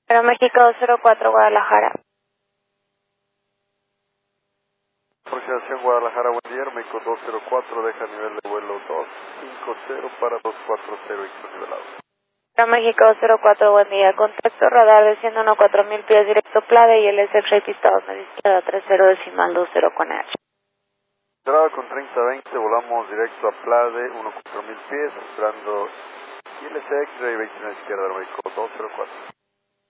Aeroméxico 204 Guadalajara. Aproximación Guadalajara, buen día. Aeroméxico 204, deja nivel de vuelo 250 para 240 nivelado. Aeroméxico 204, buen día. Contacto radar desciendo a 4000 pies directo Plade y el SX registrado en izquierda 30 con H. Entrada con 3020, volamos directo a Plade, 14000 pies, esperando ILS X-Ray 21 izquierda, Aeroméxico 204.